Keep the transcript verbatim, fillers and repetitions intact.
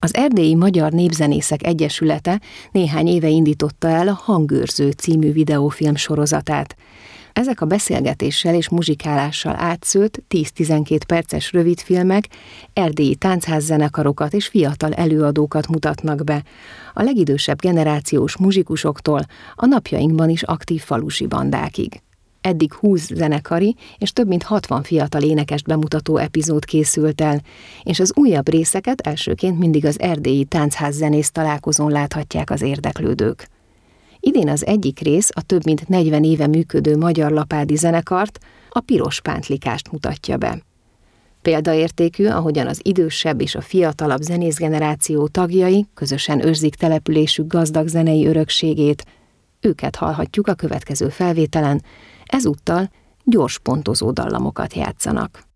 Az Erdélyi Magyar Népzenészek Egyesülete néhány éve indította el a Hangőrző című videófilm sorozatát. Ezek a beszélgetéssel és muzsikálással átszőtt tíz-tizenkét perces rövidfilmek erdélyi táncházzenekarokat és fiatal előadókat mutatnak be, a legidősebb generációs muzsikusoktól a napjainkban is aktív falusi bandákig. Eddig húsz zenekari és több mint hatvan fiatal énekest bemutató epizód készült el, és az újabb részeket elsőként mindig az erdélyi táncházzenész találkozón láthatják az érdeklődők. Idén az egyik rész a több mint negyven éve működő Magyar Lapádi zenekart, a Piros Pántlikást mutatja be. Példaértékű, ahogyan az idősebb és a fiatalabb zenészgeneráció tagjai közösen őrzik településük gazdag zenei örökségét. Őket hallhatjuk a következő felvételen, ezúttal gyors pontozó dallamokat játszanak.